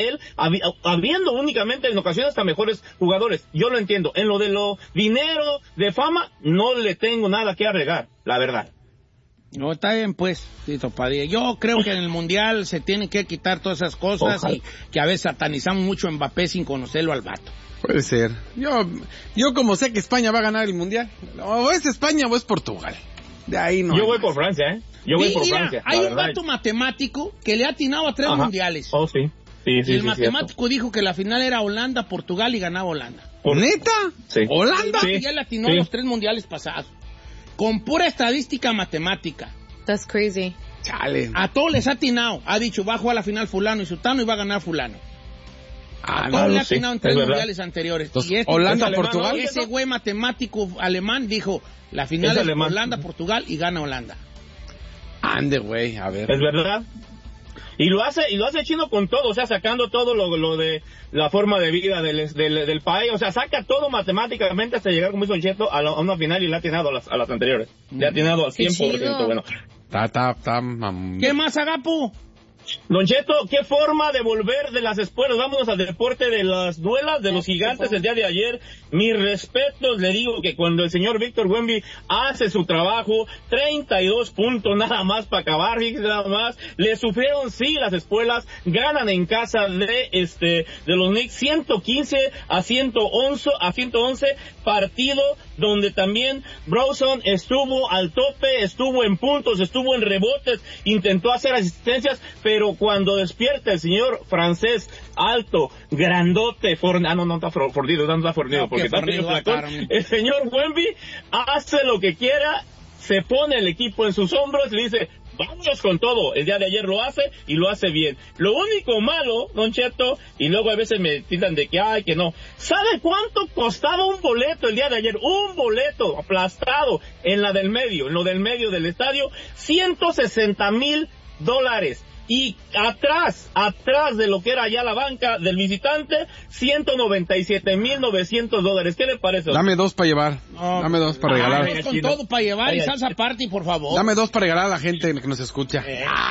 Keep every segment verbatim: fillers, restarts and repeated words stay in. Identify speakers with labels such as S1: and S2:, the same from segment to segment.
S1: él, habi- habiendo únicamente en ocasiones hasta mejores jugadores. Yo lo entiendo. En lo de lo dinero, de fama, no le tengo nada que agregar, la verdad.
S2: No, está bien, pues, Tito Padilla. Yo creo que en el Mundial se tienen que quitar todas esas cosas. Ojalá. Y que a veces satanizamos mucho a Mbappé sin conocerlo al vato.
S3: Puede ser. Yo, yo como sé que España va a ganar el Mundial, o es España o es Portugal. De ahí no.
S1: Yo voy
S3: más.
S1: por Francia, ¿eh? Yo voy
S2: Sí,
S1: por
S2: mira,
S1: Francia.
S2: hay
S1: la
S2: un
S1: verdad.
S2: vato matemático que le ha atinado a tres
S1: Ajá.
S2: mundiales.
S1: Oh, sí. Sí, sí,
S2: y el
S1: sí,
S2: matemático dijo que la final era Holanda, Portugal y ganaba Holanda.
S1: Por-
S3: ¿Neta?
S1: Sí.
S3: ¿Holanda?
S1: Sí.
S2: Ya le atinó
S1: Sí.
S2: a los tres mundiales pasados. Con pura estadística matemática.
S4: That's crazy.
S3: Chale.
S2: A todos les ha atinado. Ha dicho, va a jugar la final fulano y sutano y va a ganar fulano.
S3: Ah,
S2: A
S3: no.
S2: todos le ha
S1: sí,
S2: atinado en
S1: es
S2: tres
S1: verdad.
S2: mundiales anteriores.
S3: Entonces,
S2: Y este-
S3: Holanda,
S1: es alemán,
S3: Portugal.
S1: ¿no?
S2: ese güey matemático alemán dijo, la final
S1: Es
S2: es
S1: alemán.
S2: Holanda, Portugal y gana Holanda.
S3: Ande, güey, a ver.
S1: Es verdad. Y lo hace, y lo hace Chino con todo, o sea, sacando todo lo, lo de la forma de vida del, del, del país, o sea, saca todo matemáticamente hasta llegar, como hizo el Cheto, a, la, a una final y le ha atinado a las, a las anteriores. Le ha atinado al
S4: Qué
S1: cien por ciento,
S4: chido.
S1: bueno.
S3: Ta, ta, ta, mam.
S2: ¿Qué más, Agapo?
S1: Don Cheto, ¿qué forma de volver de las espuelas? Vámonos al deporte de las duelas de los gigantes el día de ayer. Mis respetos, le digo que cuando el señor Víctor Wemby hace su trabajo, treinta y dos puntos nada más para acabar, fíjese nada más. Le sufrieron sí las espuelas, ganan en casa de este de los Knicks ciento quince a ciento once a ciento once, partido donde también Bronson estuvo al tope, estuvo en puntos, estuvo en rebotes, intentó hacer asistencias, pero cuando despierta el señor francés alto, grandote, forn... ah no, no está for... fornido, no está fornido,
S2: No,
S1: porque
S2: que
S1: está
S2: fornido
S1: medio
S2: va a
S1: flacón.
S2: estar,
S1: El señor Wemby hace lo que quiera, se pone el equipo en sus hombros y le dice, vámonos con todo. El día de ayer lo hace y lo hace bien. Lo único malo, Don Cheto, y luego a veces me tildan de que ay, que no. ¿Sabe cuánto costaba un boleto el día de ayer? Un boleto aplastado en la del medio, en lo del medio del estadio, ciento sesenta mil dólares. Y atrás, atrás de lo que era ya la banca del visitante, ciento noventa y siete mil novecientos dólares. ¿Qué le parece?
S3: Dame dos para llevar.
S2: No.
S3: Dame dos para
S2: Ah,
S3: regalar.
S2: vamos con todo para llevar y salsa party, por favor.
S3: Dame dos para regalar a la gente que nos escucha.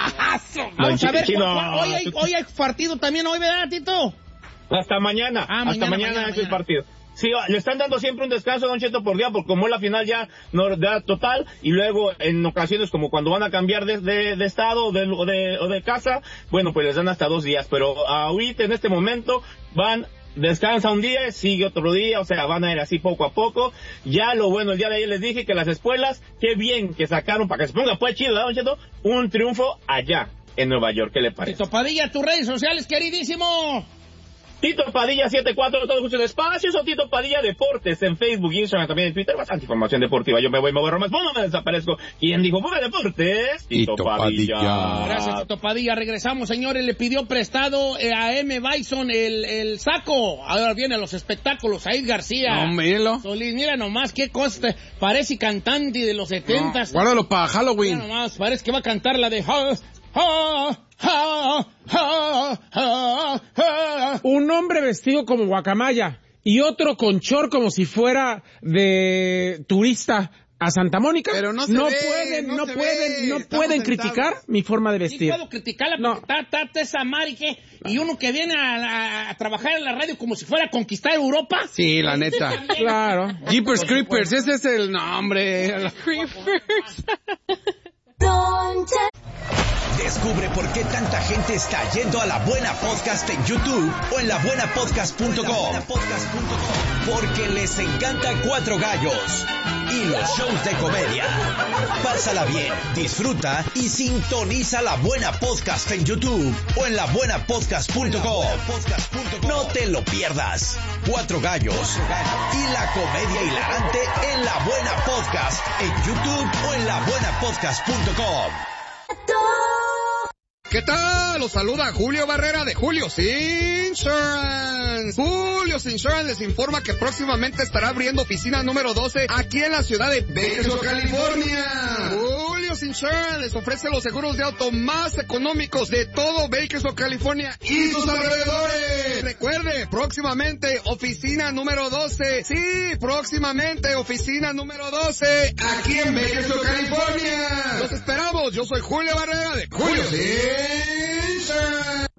S2: Vamos a ver,
S1: Chino.
S2: ¿cuál- cuál- hoy hay, hoy hay partido también, hoy, ¿verdad, Tito?
S1: Hasta mañana,
S2: Ah,
S1: hasta
S2: mañana,
S1: mañana,
S2: mañana,
S1: es el
S2: mañana.
S1: partido. Sí, le están dando siempre un descanso, Don Cheto, por día, porque como es la final ya no da total, y luego en ocasiones como cuando van a cambiar de, de, de estado o de, o, de, o de casa, bueno, pues les dan hasta dos días, pero ahorita en este momento van, descansa un día, sigue otro día, o sea, van a ir así poco a poco. Ya lo bueno, el día de ayer les dije que las espuelas, qué bien que sacaron, para que se ponga pues chido, ¿verdad, Don Cheto? Un triunfo allá en Nueva York, ¿qué le parece?
S2: Tito Padilla, tus redes sociales, queridísimo.
S1: Tito Padilla setenta y cuatro, todos escuchan espacios, o Tito Padilla Deportes en Facebook, Instagram, también en Twitter, bastante información deportiva. Yo me voy, me voy a más, bueno, me desaparezco. ¿Quién dijo fuga deportes?
S3: Tito Padilla.
S2: Gracias, Tito Padilla. Regresamos, señores. Le pidió prestado eh, a M. Bison el, el saco. Ahora vienen los espectáculos. Said García.
S3: No, míralo.
S2: Solís, mira nomás qué coste. Parece cantante de los setentas.
S3: No, guárdalo para Halloween.
S2: Mira nomás, parece que va a cantar la de... Ha, ha, ha, ha, ha, ha.
S5: Un hombre vestido como guacamaya y otro con short como si fuera de turista a Santa Mónica.
S3: Pero no se ve,
S5: pueden,
S3: no
S5: no,
S3: se
S5: pueden,
S3: ve.
S5: no
S3: Estamos
S5: pueden
S3: sentados.
S5: criticar mi forma de
S2: Sí
S5: vestir.
S2: puedo criticarla
S5: No.
S2: porque está, está, está esa madre que... Y uno que viene a, a- a trabajar en la radio como si fuera a conquistar Europa.
S3: Sí, la neta.
S5: Claro.
S3: Jeepers Creepers, ese es el nombre.
S6: Descubre por qué tanta gente está yendo a La Buena Podcast en YouTube o en la buena podcast punto com. Porque les encanta Cuatro Gallos y los shows de comedia. Pásala bien, disfruta y sintoniza La Buena Podcast en YouTube o en la buena podcast punto com. No te lo pierdas. Cuatro Gallos y la comedia hilarante en La Buena Podcast en YouTube o en la buena podcast punto com.
S3: ¿Qué tal? Los saluda Julio Barrera de Julio's Insurance. Julio's Insurance les informa que próximamente estará abriendo oficina número doce aquí en la ciudad de Bakersfield, California. Julio's Insurance les ofrece los seguros de auto más económicos de todo Bakersfield, California y sus alrededores. Recuerde, próximamente oficina número doce. Sí, próximamente oficina número doce aquí en Bakersfield, California. Los esperamos. Yo soy Julio Barrera de Julio's Insurance.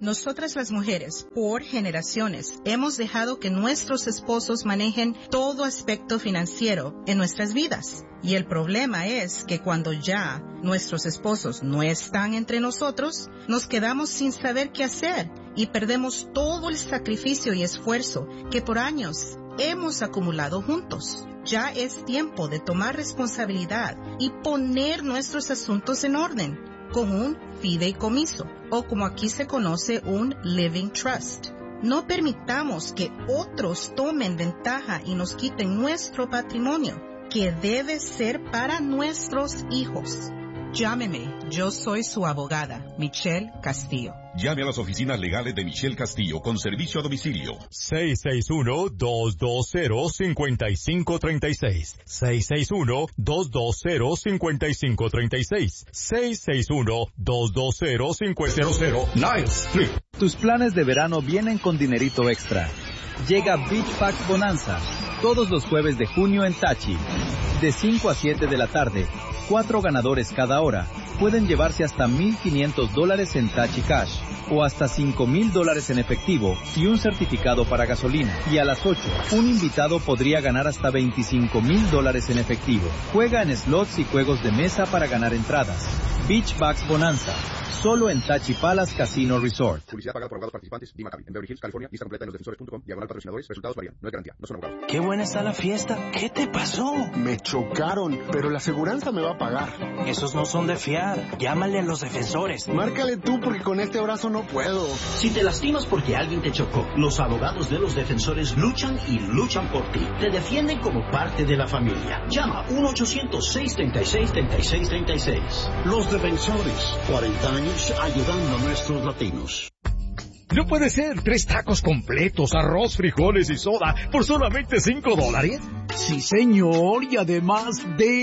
S4: Nosotras las mujeres, por generaciones, hemos dejado que nuestros esposos manejen todo aspecto financiero en nuestras vidas. Y el problema es que cuando ya nuestros esposos no están entre nosotros, nos quedamos sin saber qué hacer y perdemos todo el sacrificio y esfuerzo que por años hemos acumulado juntos. Ya es tiempo de tomar responsabilidad y poner nuestros asuntos en orden con un fideicomiso, o como aquí se conoce, un living trust. No permitamos que otros tomen ventaja y nos quiten nuestro patrimonio, que debe ser para nuestros hijos. Llámeme, yo soy su abogada, Michelle Castillo.
S7: Llame a las oficinas legales de Michelle Castillo con servicio a domicilio.
S8: seis seis uno, dos dos cero, cinco cinco tres seis. seis seis uno, dos dos cero, cinco cinco tres seis. seis seis uno, dos dos cero, cinco cero cero.
S7: Niles Street.
S9: Tus planes de verano vienen con dinerito extra. Llega Beach Packs Bonanza todos los jueves de junio en Tachi. De cinco a siete de la tarde, cuatro ganadores cada hora pueden llevarse hasta mil quinientos dólares en Tachi Cash o hasta cinco mil dólares en efectivo y un certificado para gasolina. Y a las ocho, un invitado podría ganar hasta veinticinco mil dólares en efectivo. Juega en slots y juegos de mesa para ganar entradas. Beach Bucks Bonanza, solo en Tachi Palace Casino Resort.
S7: Publicidad pagada por abogados participantes, Dima Capi, en Beverly Hills, California. Lista completa en los defensores punto com, diagonal patrocinadores. Resultados varían. No es garantía, no son abogados.
S10: Qué buena está la fiesta. ¿Qué te pasó?
S11: Me chocaron, pero la aseguranza me va a pagar.
S10: Esos no son de fiar. Llámale a los defensores.
S11: Márcale tú, porque con este brazo no puedo.
S12: Si te lastimas porque alguien te chocó, los abogados de los defensores luchan y luchan por ti. Te defienden como parte de la familia. Llama uno ochocientos, seis treinta y seis, treinta y seis treinta y seis. Los defensores, cuarenta años ayudando a nuestros latinos.
S8: No puede ser, tres tacos completos, arroz, frijoles y soda por solamente cinco dólares.
S13: Sí, señor, y además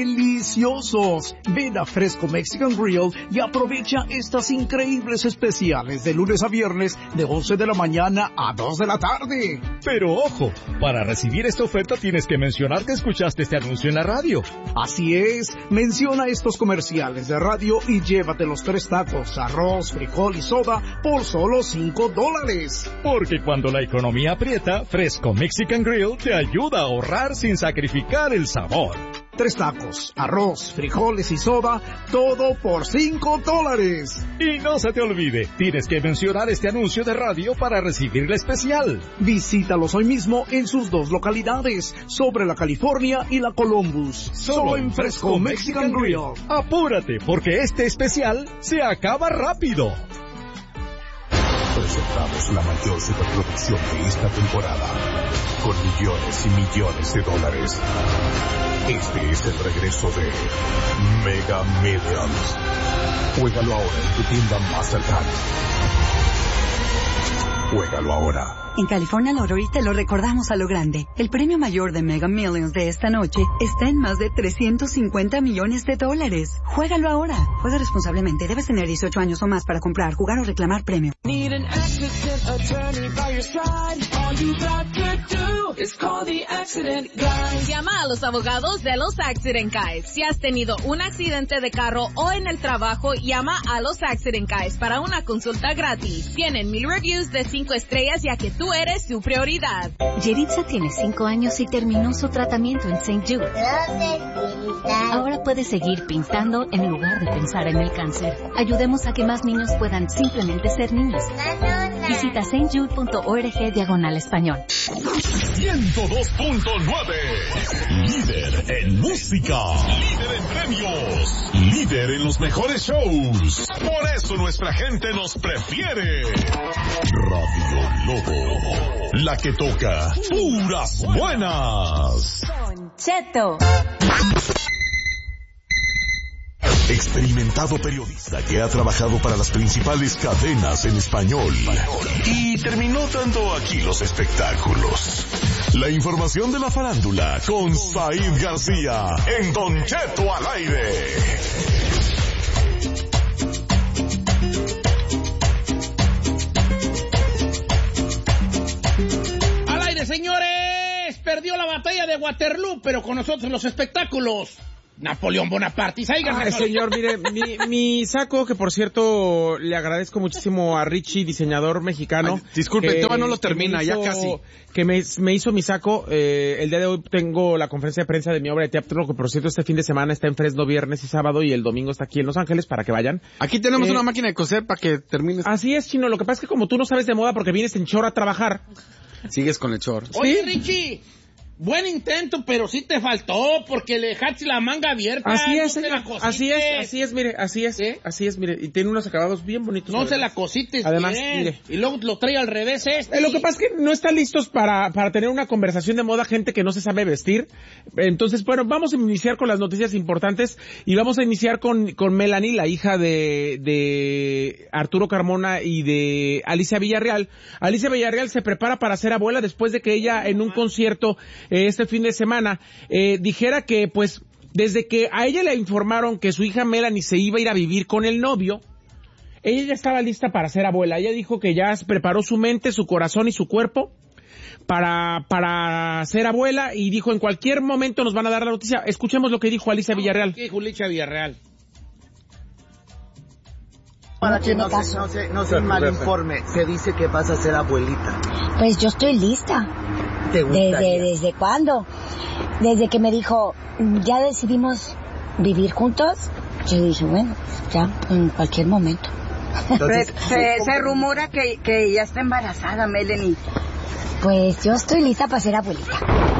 S13: deliciosos. Ven a Fresco Mexican Grill y aprovecha estas increíbles especiales de lunes a viernes de once de la mañana a dos de la tarde.
S8: Pero ojo, para recibir esta oferta tienes que mencionar que escuchaste este anuncio en la radio.
S13: Así es, menciona estos comerciales de radio y llévate los tres tacos, arroz, frijol y soda por solo cinco dólares.
S8: Porque cuando la economía aprieta, Fresco Mexican Grill te ayuda a ahorrar sin sacrificar el sabor.
S13: Tres tacos, arroz, frijoles y soda, todo por cinco dólares.
S8: Y no se te olvide, tienes que mencionar este anuncio de radio para recibir el especial.
S13: Visítalos hoy mismo en sus dos localidades, sobre la California y la Columbus. Solo en Fresco Mexican Grill.
S8: Apúrate, porque este especial se acaba rápido.
S7: Presentamos la mayor superproducción de esta temporada, con millones y millones de dólares. Este es el regreso de Mega Millions. Juégalo ahora en tu tienda más cercana. Juégalo ahora.
S14: En California Lottery te lo recordamos a lo grande. El premio mayor de Mega Millions de esta noche está en más de trescientos cincuenta millones de dólares. Juégalo ahora. Juega responsablemente. Debes tener dieciocho años o más para comprar, jugar o reclamar premio.
S15: Need an accident attorney by your side. All you got to do is call the accident guys.
S16: Llama a los abogados de los Accident Guys. Si has tenido un accidente de carro o en el trabajo, llama a los Accident Guys para una consulta gratis. Tienen mil reviews de cinco estrellas, ya que tú eres su prioridad.
S17: Yeritza tiene cinco años y terminó su tratamiento en Saint Jude. Ahora puede seguir pintando en lugar de pensar en el cáncer. Ayudemos a que más niños puedan simplemente ser niños. Visita saint jude punto org diagonal español.
S8: ciento dos punto nueve. Líder en música. Líder en premios. Líder en los mejores shows. Por eso nuestra gente nos prefiere. Radio Lobo, la que toca puras buenas.
S17: Don Cheto.
S7: Experimentado periodista que ha trabajado para las principales cadenas en español y terminó dando aquí los espectáculos. La información de la farándula con Said García en Don Cheto al aire.
S2: Señores, perdió la batalla de Waterloo, pero con nosotros los espectáculos. Napoleón Bonaparte.
S5: Ay, señor, mire, mi, mi saco, que por cierto le agradezco muchísimo a Richie, diseñador mexicano.
S3: Ay, disculpe,
S5: que,
S3: todavía no lo termina,
S5: hizo,
S3: ya casi.
S5: Que me, me hizo mi saco. Eh, el día de hoy tengo la conferencia de prensa de mi obra de teatro, que por cierto este fin de semana está en Fresno viernes y sábado, y el domingo está aquí en Los Ángeles para que vayan.
S3: Aquí tenemos
S5: eh,
S3: una máquina de coser para que termines.
S5: Así es, Chino. Lo que pasa es que como tú no sabes de moda porque vienes en short a trabajar.
S3: Sigues con el short.
S2: Oye, Richie, buen intento, pero sí te faltó porque le dejaste la manga abierta.
S5: Así es,
S2: no
S5: señor. Así es, así es, mire, así es, ¿eh? Así es, mire, y tiene unos acabados bien bonitos.
S2: No se la cosites
S5: además,
S2: bien.
S5: Mire.
S2: Y luego lo trae al revés este.
S5: Eh, lo que pasa es que no están listos para, para tener una conversación de moda gente que no se sabe vestir. Entonces, bueno, vamos a iniciar con las noticias importantes y vamos a iniciar con, con Melanie, la hija de, de Arturo Carmona y de Alicia Villarreal. Alicia Villarreal se prepara para ser abuela después de que ella en un concierto eh, este fin de semana eh, dijera que pues desde que a ella le informaron que su hija Melanie se iba a ir a vivir con el novio, ella ya estaba lista para ser abuela. Ella dijo que ya preparó su mente, su corazón y su cuerpo para para ser abuela y dijo en cualquier momento nos van a dar la noticia. Escuchemos lo que dijo Alicia Villarreal.
S2: ¿Qué dijo Alicia Villarreal?
S18: Para que no se, no se, no se malinforme, se dice que vas a ser abuelita.
S19: Pues yo estoy lista.
S18: ¿Te gustaría?
S19: ¿Desde, desde cuándo? Desde que me dijo, ya decidimos vivir juntos, yo dije, bueno, ya, en cualquier momento.
S20: Entonces, se, se rumora que, que ya está embarazada, Melanie.
S19: Pues yo estoy lista para ser abuelita.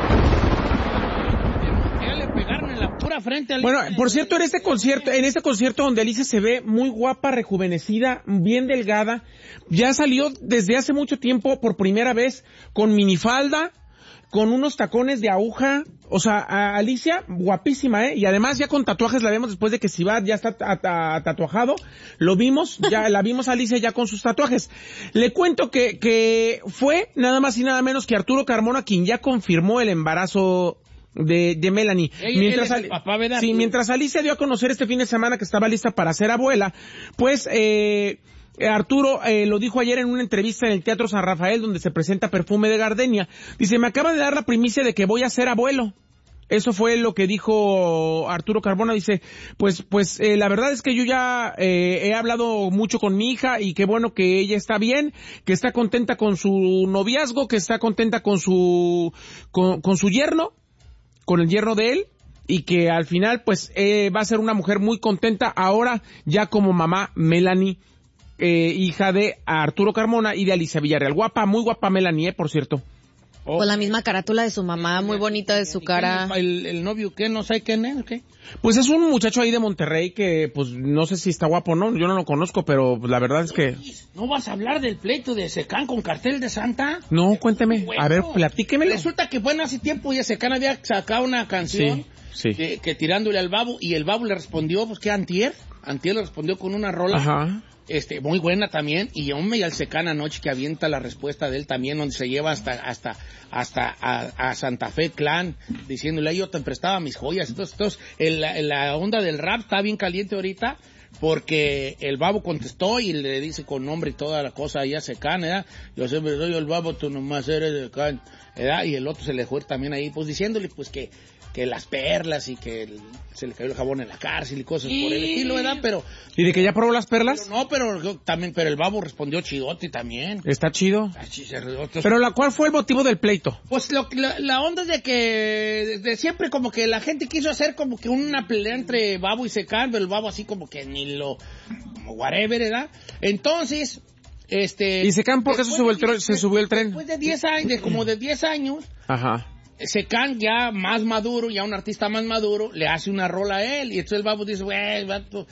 S5: Bueno, por cierto, en este concierto, en este concierto donde Alicia se ve muy guapa, rejuvenecida, bien delgada, ya salió desde hace mucho tiempo por primera vez con minifalda, con unos tacones de aguja, o sea, a Alicia, guapísima, ¿eh? Y además ya con tatuajes la vemos después de que Sibat ya está tatuajado, lo vimos, ya la vimos a Alicia ya con sus tatuajes. Le cuento que, que fue nada más y nada menos que Arturo Carmona quien ya confirmó el embarazo de, de Melanie.
S2: Ey,
S5: mientras,
S2: él es el papá, ¿verdad?
S5: Sí, mientras Alicia dio a conocer este fin de semana que estaba lista para ser abuela, pues, eh, Arturo eh, lo dijo ayer en una entrevista en el Teatro San Rafael donde se presenta Perfume de Gardenia. Dice, me acaba de dar la primicia de que voy a ser abuelo. Eso fue lo que dijo Arturo Carmona. Dice, pues, pues, eh, la verdad es que yo ya eh, he hablado mucho con mi hija y qué bueno que ella está bien, que está contenta con su noviazgo, que está contenta con su, con, con su yerno, con el yerno de él, y que al final, pues, eh, va a ser una mujer muy contenta ahora ya como mamá Melanie, eh, hija de Arturo Carmona y de Alicia Villarreal. Guapa, muy guapa Melanie, eh, por cierto.
S16: Con la misma carátula de su mamá, muy bonita de su cara.
S2: ¿El, el novio qué? ¿No sé quién es? ¿Qué?
S5: Pues es un muchacho ahí de Monterrey que, pues, no sé si está guapo o no, yo no lo conozco, pero pues, la verdad es que...
S2: ¿No vas a hablar del pleito de Secán con Cartel de Santa?
S5: No, cuénteme,
S2: Bueno,
S5: a ver, platíquemelo.
S2: Resulta que, bueno, hace tiempo ya Secán había sacado una canción
S5: sí, sí.
S2: Que, que tirándole al Babo, y el Babo le respondió, pues, ¿qué? Antier. Antier le respondió con una rola.
S5: Ajá.
S2: Este, muy buena también, y hombre, y al Secán anoche que avienta la respuesta de él también, donde se lleva hasta hasta hasta a, a Santa Fe Clan, diciéndole, yo te prestaba mis joyas. Entonces, entonces el, la, la onda del rap está bien caliente ahorita, porque el Babo contestó y le dice con nombre y toda la cosa ahí a Secán, ¿verdad? Yo siempre soy el Babo, tú nomás eres Secán, ¿verdad? Y el otro se le fue también ahí, pues diciéndole, pues que que las perlas y que el, se le cayó el jabón en la cárcel y cosas por el estilo, ¿verdad? Pero...
S5: ¿Y de que ya probó las perlas?
S2: Pero no, pero también, pero el Babo respondió chidote también.
S5: Está chido.
S2: Ah, sí, se rió, otros...
S5: Pero la, ¿cuál fue el motivo del pleito?
S2: Pues lo, la, la onda es de que de siempre como que la gente quiso hacer como que una pelea entre Babo y Secán, pero el Babo así como que ni lo... como whatever, ¿verdad? Entonces... este
S5: ¿Y Secán por qué se subió el tren? Se subió el tren.
S2: Después de diez años, de como de diez años...
S5: Ajá.
S2: Secán ya más maduro, ya un artista más maduro, le hace una rola a él, y entonces el Babo dice, güey,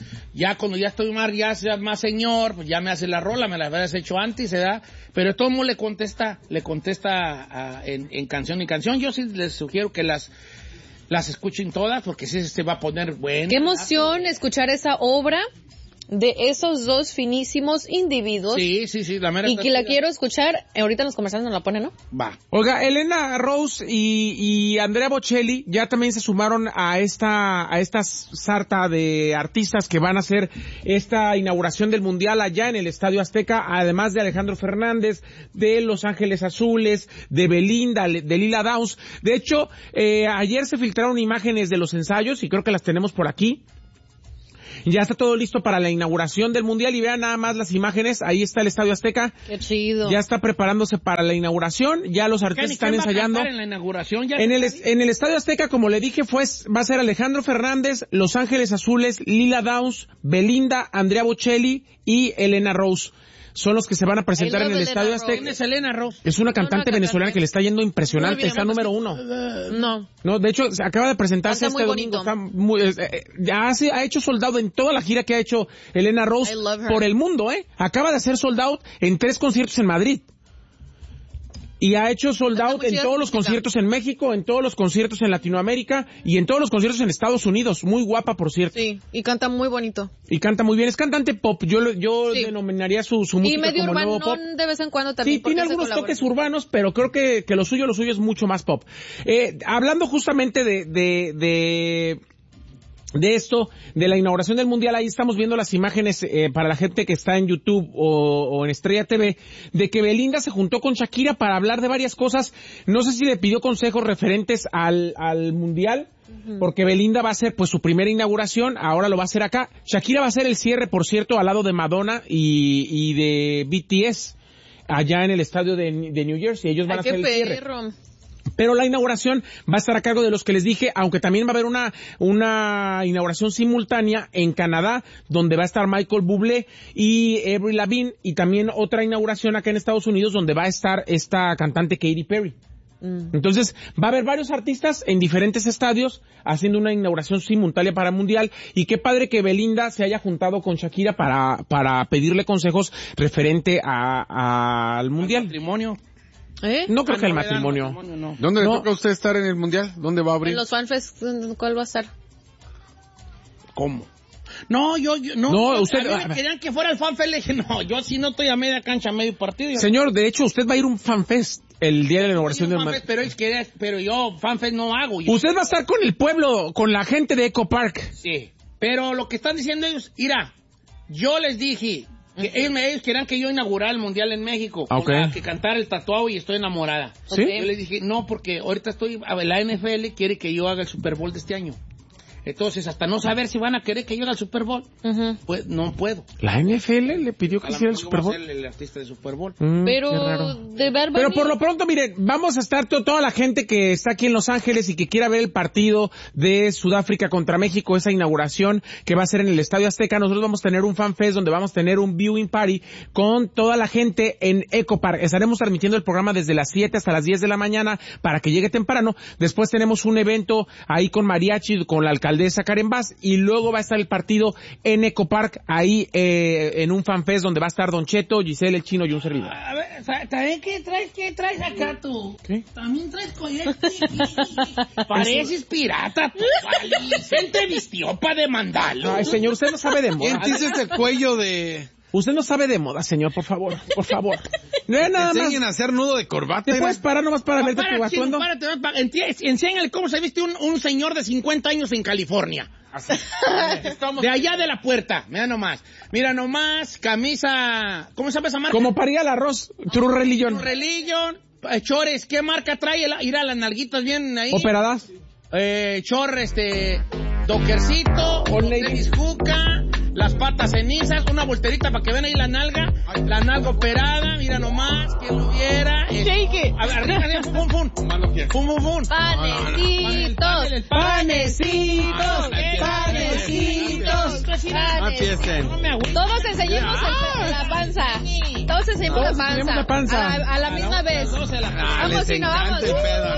S2: ya cuando ya estoy más, ya sea más señor, pues ya me hace la rola, me la habías hecho antes, ¿verdad? Pero todo el mundo le contesta, le contesta a, en, en canción y canción. Yo sí les sugiero que las las escuchen todas, porque sí se va a poner bueno.
S16: Qué emoción escuchar esa obra.
S21: de esos dos finísimos individuos.
S2: Sí, sí, sí, la mera
S21: Y que la quiero escuchar, ahorita en los comerciales nos la pone, ¿no?
S2: Va.
S5: Oiga, Elena Rose y, y Andrea Bocelli ya también se sumaron a esta a esta sarta de artistas que van a hacer esta inauguración del Mundial allá en el Estadio Azteca, además de Alejandro Fernández, de Los Ángeles Azules, de Belinda, de Lila Downs. De hecho, eh, ayer se filtraron imágenes de los ensayos y creo que las tenemos por aquí. Ya está todo listo para la inauguración del Mundial y vean nada más las imágenes. Ahí está el Estadio Azteca.
S21: Qué chido.
S5: Ya está preparándose para la inauguración. Ya los artistas están ensayando.
S2: En la inauguración ya
S5: en el en el Estadio Azteca, como le dije, fue va a ser Alejandro Fernández, Los Ángeles Azules, Lila Downs, Belinda, Andrea Bocelli y Elena Rose. Son los que se van a presentar en el Estadio Azteca.
S2: ¿Quién es Elena Rose?
S5: Es una cantante venezolana que le está yendo impresionante, está número uno.
S21: No.
S5: No, de hecho, se acaba de presentarse
S21: Canta
S5: este
S21: muy
S5: domingo.
S21: bonito.
S5: Está muy, eh, ya hace, ha hecho sold out en toda la gira que ha hecho Elena Rose
S21: I love her.
S5: por el mundo, ¿eh? Acaba de hacer sold out en tres conciertos en Madrid. Y ha hecho sold out en todos los conciertos en México, en todos los conciertos en Latinoamérica y en todos los conciertos en Estados Unidos. Muy guapa, por cierto.
S21: Sí, y canta muy bonito.
S5: Y canta muy bien. Es cantante pop. Yo lo- yo
S21: Sí.
S5: denominaría su, su
S21: Y
S5: música
S21: medio
S5: como nuevo pop.
S21: urbano de vez en cuando también.
S5: Sí, tiene
S21: porque hace
S5: algunos toques
S21: colaboración.
S5: urbanos, pero creo que, que lo suyo, lo suyo es mucho más pop. Eh, hablando justamente de, de, de, de esto, de la inauguración del Mundial, ahí estamos viendo las imágenes eh, para la gente que está en YouTube o, o en Estrella T V, de que Belinda se juntó con Shakira para hablar de varias cosas. No sé si le pidió consejos referentes al, al Mundial, porque Belinda va a hacer pues su primera inauguración, ahora lo va a hacer acá. Shakira va a hacer el cierre, por cierto, al lado de Madonna y, y de B T S, allá en el estadio de, de New Jersey. Ellos van
S21: Ay,
S5: a hacer
S21: qué
S5: el cierre.
S21: perro.
S5: Pero la inauguración va a estar a cargo de los que les dije, aunque también va a haber una, una inauguración simultánea en Canadá, donde va a estar Michael Bublé y Avril Lavigne, y también otra inauguración acá en Estados Unidos, donde va a estar esta cantante Katy Perry.
S21: Mm.
S5: Entonces, va a haber varios artistas en diferentes estadios haciendo una inauguración simultánea para Mundial, y qué padre que Belinda se haya juntado con Shakira para, para pedirle consejos referente a, a- al Mundial.
S2: Matrimonio.
S21: ¿Eh?
S5: No creo
S2: Ah,
S5: que el
S2: no,
S5: matrimonio.
S2: matrimonio no.
S3: ¿Dónde
S5: No.
S3: le toca a usted estar en el Mundial? ¿Dónde va a abrir?
S21: En los fanfests, ¿cuál va a estar?
S2: ¿Cómo? No, yo, yo no.
S5: No,
S2: yo-
S5: usted-
S2: a mí me querían que fuera el fanfest, le dije, no, yo sí no estoy a media cancha, a medio partido. Yo-
S5: Señor, de hecho, usted va a ir a un fanfest el día de la inauguración del
S2: fanfest,
S5: Mundial.
S2: pero, él quería- pero yo fanfest no hago. Yo-
S5: Usted va a estar con el pueblo, con la gente de Eco Park.
S2: Sí, pero lo que están diciendo ellos, mira, yo les dije que ellos, me- ellos querían que yo inaugurara el Mundial en México, con
S5: Ok.
S2: la que cantara el tatuado y estoy enamorada.
S5: ¿Sí?
S2: Yo les dije, no, porque ahorita estoy, a ver, la N F L quiere que yo haga el Super Bowl de este año. Entonces, hasta no saber si van a querer que yo haga el Super Bowl, pues no puedo.
S5: ¿La N F L le pidió que
S2: A lo
S5: hiciera el
S2: mejor
S5: Super
S2: yo voy
S5: Bowl?
S2: a ser el, el artista de Super Bowl.
S5: Mm,
S21: Pero
S5: qué raro.
S21: de Bad
S5: Pero
S21: Bunny-
S5: por lo pronto, miren, vamos a estar to- toda la gente que está aquí en Los Ángeles y que quiera ver el partido de Sudáfrica contra México, esa inauguración que va a ser en el Estadio Azteca. Nosotros vamos a tener un fan fest donde vamos a tener un viewing party con toda la gente en Eco Park. Estaremos transmitiendo el programa desde las siete hasta las diez de la mañana para que llegue temprano. Después tenemos un evento ahí con mariachi, con la alcaldesa Karen Bass, y luego va a estar el partido en Eco Park, ahí eh, en un fan fest donde va a estar Don Cheto, Giselle, el Chino y un servidor.
S2: A ver, sa- ¿también qué traes, qué traes acá tú?
S5: ¿Qué?
S2: También traes coyote. Pareces pirata, tú, vale. Él te vistió para demandarlo.
S5: Ay, señor, usted no sabe de moda.
S3: ¿Quién te hizo ese cuello de...?
S5: Usted no sabe de moda, señor, por favor, por favor. No es nada más.
S3: Enseñen a hacer nudo de corbata.
S5: ¿Te puedes parar nomás para verte tu
S2: Párate,
S5: atuendo?
S2: párate, párate, enti- enséñale cómo se viste un, un señor de cincuenta años en California. De allá de la puerta, mira nomás. Mira nomás, camisa... ¿Cómo se llama esa marca?
S5: Como para ir al arroz, True Religion.
S2: True Religion, eh, chores, ¿qué marca trae? El- Ir a las nalguitas bien ahí.
S5: Operadas.
S2: Eh, chor, este, dockercito, tenis juca, las patas cenizas, una volterita para que vean ahí la nalga, la nalga operada, mira nomás, quien lo viera. Eh,
S21: Shake it.
S2: A ver, arriba, arriba, fum, fum, fum. Fum, fum, fum.
S21: Panecitos,
S2: El
S21: panecitos, panecitos,
S3: fiesen.
S2: No me agüito.
S21: Todos enseñemos el- la panza. Todos enseñemos
S5: Todos
S21: la panza.
S5: enseñemos la panza.
S21: A la, a la misma vez.
S2: Todos se la-
S3: Ah,
S21: Vamos,
S3: les
S21: Chino, vamos.
S3: encanta el pedo,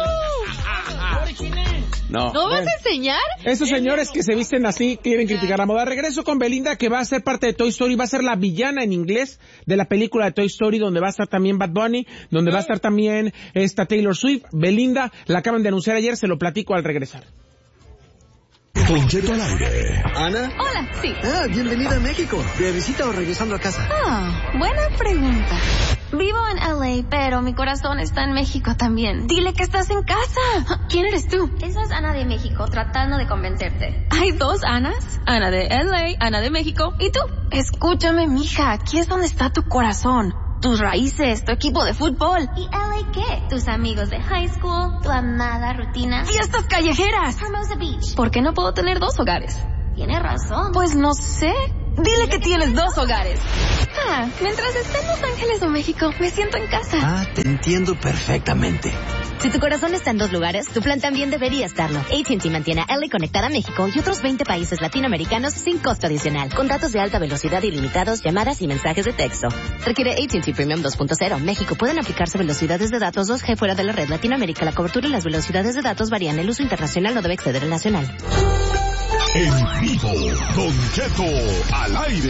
S5: No.
S21: ¿No vas a enseñar?
S5: Esos señores que se visten así quieren criticar la moda. Regreso con Belinda, que va a ser parte de Toy Story, va a ser la villana en inglés de la película de Toy Story, donde va a estar también Bad Bunny, donde va a estar también esta Taylor Swift. Belinda, la acaban de anunciar ayer, se lo platico al regresar.
S7: Don Cheto al aire.
S1: ¿Ana?
S21: Hola, sí.
S1: Ah, bienvenida a México. ¿De visita o regresando a casa?
S21: Ah, buena pregunta. Vivo en L A, pero mi corazón está en México también. Dile que estás en casa. ¿Quién eres tú?
S22: Esa es Ana de México, tratando de convencerte.
S21: Hay dos Anas. Ana de L A, Ana de México. ¿Y tú? Escúchame, mija. Aquí es donde está tu corazón. Tus raíces, tu equipo de fútbol.
S22: ¿Y L A qué? Tus amigos de high school, tu amada rutina.
S21: ¡Fiestas callejeras!
S22: Hermosa Beach.
S21: ¿Por qué no puedo tener dos hogares?
S22: Tienes razón.
S21: Pues no sé. Dile que tienes dos hogares. Ah, mientras esté en Los Ángeles o México, me siento en casa.
S1: Ah, te entiendo perfectamente.
S23: Si tu corazón está en dos lugares, tu plan también debería estarlo. A T and T mantiene a L A conectada a México y otros veinte países latinoamericanos sin costo adicional. Con datos de alta velocidad ilimitados, llamadas y mensajes de texto. Requiere A T and T Premium dos punto cero. México. Pueden aplicarse velocidades de datos dos G fuera de la red. Latinoamérica, la cobertura y las velocidades de datos varían. El uso internacional no debe exceder el nacional.
S7: En vivo, Don Cheto al aire.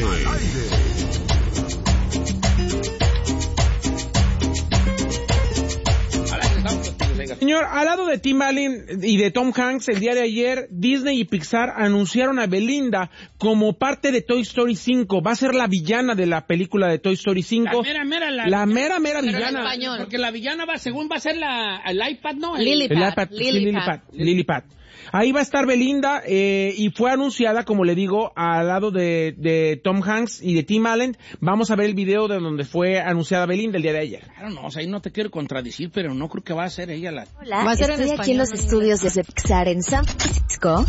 S5: Señor, al lado de Tim Allen y de Tom Hanks, el día de ayer, Disney y Pixar anunciaron a Belinda como parte de Toy Story cinco. Va a ser la villana de la película de Toy Story cinco.
S2: La mera, mera, la,
S5: la mera, mera
S2: pero
S5: villana.
S2: en español. Porque la villana va, según va a ser la, el iPad, ¿no? El,
S5: Lily
S2: el
S5: Pat.
S2: iPad.
S5: Lily, Lily Pat. Lily Pat. Ahí va a estar Belinda eh, y fue anunciada, como le digo, al lado de, de Tom Hanks y de Tim Allen. Vamos a ver el video de donde fue anunciada Belinda el día de ayer.
S2: Claro, no, o sea, ahí no te quiero contradecir, pero no creo que va a ser ella la...
S23: Hola, ¿Va a ser estoy en aquí en los estudios de Pixar en San Francisco.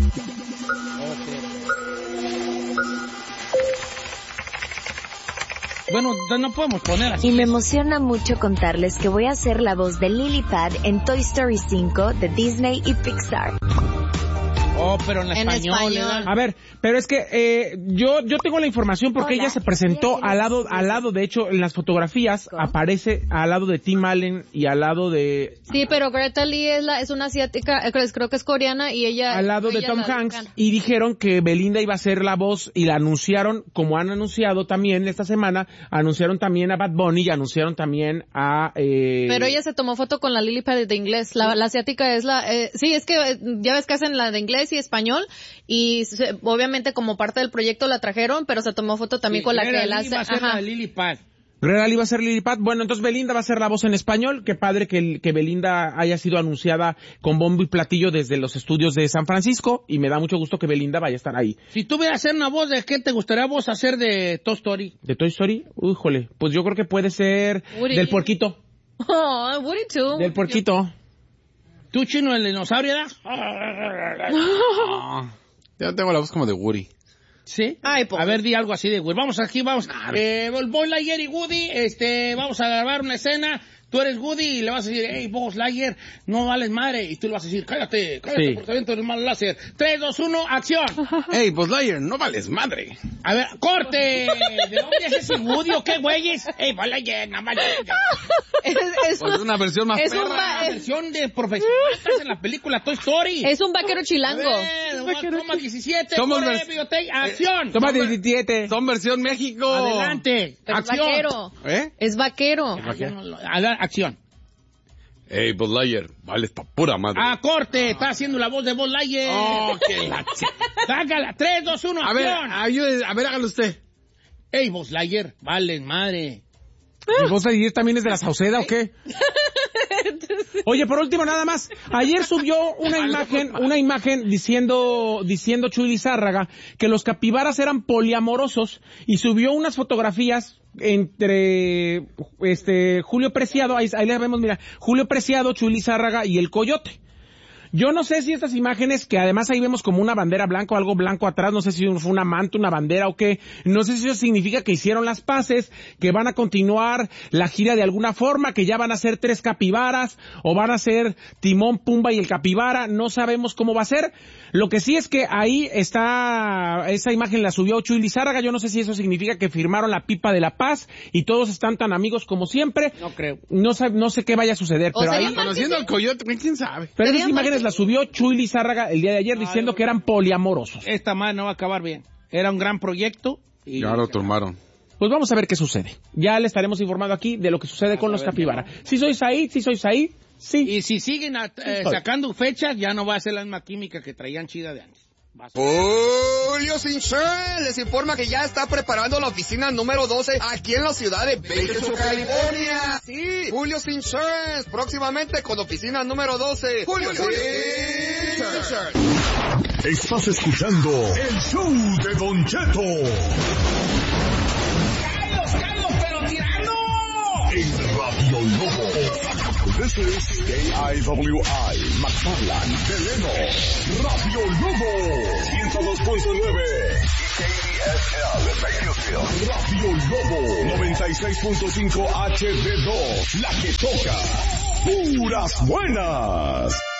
S2: Bueno, no podemos poner así.
S23: Y me emociona mucho contarles que voy a ser la voz de Lily Pad en Toy Story cinco de Disney y Pixar.
S2: Oh, pero en,
S23: En
S2: español.
S23: español.
S5: A ver, pero es que eh, yo yo tengo la información porque
S23: Hola,
S5: ella se presentó al lado, al lado, de hecho, en las fotografías aparece al lado de Tim Allen y al lado de...
S21: Sí, pero Greta Lee es, la, es una asiática, eh, creo que es coreana y ella...
S5: al lado de
S21: ella
S5: Tom
S21: la
S5: Hanks,
S21: americana.
S5: y dijeron que Belinda iba a ser la voz y la anunciaron, como han anunciado también esta semana, anunciaron también a Bad Bunny y anunciaron también a... Eh...
S21: Pero ella se tomó foto con la Lily Pad de inglés. La, la asiática es la... Eh, sí, es que eh, ya ves que hacen la de inglés y español y se, obviamente como parte del proyecto la trajeron, pero se tomó foto también
S2: Sí,
S21: con la
S2: Greta
S21: que la
S2: Lee
S21: hace...
S2: va a ser
S21: ajá.
S2: la Lily Pad.
S5: Real iba a ser Lily Pad. Bueno, entonces Belinda va a ser la voz en español. Qué padre que, que Belinda haya sido anunciada con bombo y platillo desde los estudios de San Francisco, y me da mucho gusto que Belinda vaya a estar ahí.
S2: Si tú vas a hacer una voz, ¿de qué te gustaría vos hacer de Toy Story?
S5: ¿De Toy Story? Híjole, pues yo creo que puede ser
S21: Woody.
S5: del puerquito.
S21: Oh, Woody too.
S5: Del puerquito.
S2: ¿Tú, Chino, el dinosaurio, da?
S24: Ya tengo la voz como de Woody.
S2: ¿Sí? Ay, pues. A ver, di algo así de Woody. Vamos aquí, vamos. Eh, Buzz Lightyear y Woody, este, vamos a grabar una escena. Tú eres Woody y le vas a decir, hey, Buzz Lightyear, no vales madre. Y tú le vas a decir, cállate, cállate,
S24: Sí.
S2: porque también tú eres mal láser. tres, dos, uno, acción.
S24: Hey, Buzz Lightyear, no vales madre.
S2: A ver, corte. ¿De dónde es ese Woody o qué güeyes? Hey, Buzz Lightyear, nada más.
S21: Es, es,
S24: Pues una versión más
S21: es un
S24: perra.
S21: va-
S2: Una versión de profesionales en la película Toy Story.
S21: es un vaquero chilango.
S2: A ver, toma diecisiete,
S24: Somos
S2: corre,
S24: vers-
S2: videotape, acción.
S5: Toma diecisiete.
S24: Son versión México.
S2: Adelante,
S21: Pero es
S2: acción.
S21: vaquero.
S24: ¿Eh?
S21: Es vaquero.
S2: A ver, acción.
S24: Hey, Buzz Lightyear, vales pa' pura madre.
S2: A corte, está haciendo la voz de Buzz Lightyear.
S24: Oh, qué la ch-
S2: Sácala, tres, dos, uno,
S24: A ver,
S2: acción.
S24: ayude, a ver, hágalo usted.
S2: Ey, Buzz Lightyear, vale, madre.
S5: ¿Y vos ayer también es de la Sauceda o qué? Oye, por último, nada más. Ayer subió una imagen, una imagen diciendo, diciendo Chuy Lizárraga que los capibaras eran poliamorosos, y subió unas fotografías entre este Julio Preciado, ahí, ahí le vemos, mira, Julio Preciado, Chuy Lizárraga y el Coyote. Yo no sé si estas imágenes, que además ahí vemos como una bandera blanca o algo blanco atrás, no sé si fue una manta, una bandera o qué, no sé si eso significa que hicieron las paces, que van a continuar la gira de alguna forma, que ya van a ser tres capibaras, o van a ser Timón, Pumba y el capibara, no sabemos cómo va a ser. Lo que sí es que ahí está, esa imagen la subió Chuy Lizárraga, yo no sé si eso significa que firmaron la pipa de la paz y todos están tan amigos como siempre.
S2: No creo.
S5: No sé, no sé qué vaya a suceder,
S21: O
S5: pero
S21: sea,
S5: ahí...
S21: ya mal-
S24: Conociendo al Coyote, ¿quién sabe?
S5: Pero
S21: Sería
S5: esas imágenes las subió Chuy Lizárraga el día de ayer diciendo que eran poliamorosos.
S2: Esta madre no va a acabar bien. Era un gran proyecto. Y
S24: Ya lo tomaron.
S5: Pues vamos a ver qué sucede. Ya le estaremos informando aquí de lo que sucede con los capibara. Si soy Said, si soy Said, sí.
S2: Y si siguen a- eh,
S5: soy.
S2: sacando fechas, ya no va a ser la misma química que traían chida de antes.
S3: Julio Insurance les informa que ya está preparando la oficina número doce aquí en la ciudad de Bakersfield, California. Sí, Julio Insurance, próximamente con oficina número doce. Julio Insurance.
S7: Estás escuchando el show de Don Cheto.
S15: ¡Carlos, Carlos, pero tirando!
S7: En Radio Lobo. This is K I W I, McFarland, Deleno, Radio Lobo, ciento dos punto nueve, y K D S L, Bakersfield, Radio Lobo, noventa y seis punto cinco H D dos, la que toca, puras buenas.